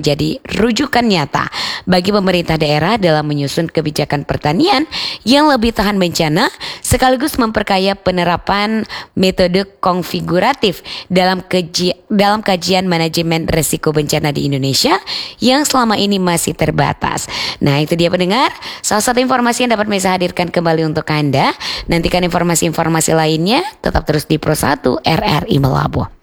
menjadi rujukan nyata bagi pemerintah daerah dalam menyusun kebijakan pertanian yang lebih tahan bencana, sekaligus memperkaya penerapan metode konfiguratif dalam kajian manajemen risiko bencana di Indonesia yang selama ini masih terbatas. Nah, itu dia pendengar, salah satu informasi yang dapat Mesa hadirkan kembali untuk Anda. Nantikan informasi-informasi lainnya tetap terus di Pro 1 RRI Melabuh.